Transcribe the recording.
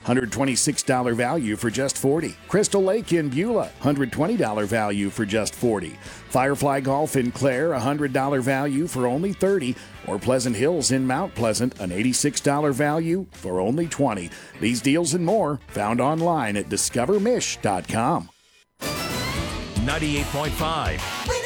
$126 value for just $40. Crystal Lake in Beulah, $120 value for just $40. Firefly Golf in Clare, $100 value for only $30. Or Pleasant Hills in Mount Pleasant, an $86 value for only $20. These deals and more found online at discovermish.com. 98.5